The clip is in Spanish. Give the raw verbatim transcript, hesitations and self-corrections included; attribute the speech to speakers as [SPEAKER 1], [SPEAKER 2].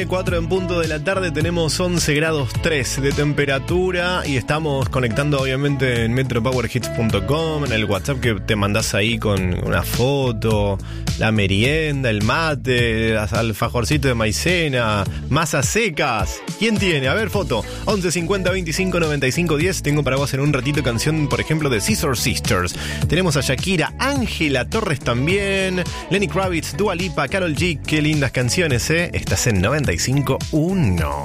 [SPEAKER 1] cuatro en punto de la tarde, tenemos once grados tres de temperatura y estamos conectando obviamente en metro power hits punto com, en el WhatsApp que te mandás ahí con una foto, la merienda, el mate, alfajorcito de maicena, masas secas. ¿Quién tiene? A ver, foto. once cincuenta veinticinco noventa y cinco diez. Tengo para vos en un ratito canción, por ejemplo, de Scissor Sisters. Tenemos a Shakira, Ángela Torres también, Lenny Kravitz, Dua Lipa, Karol G. Qué lindas canciones, ¿eh? Estás en noventa y cinco punto uno.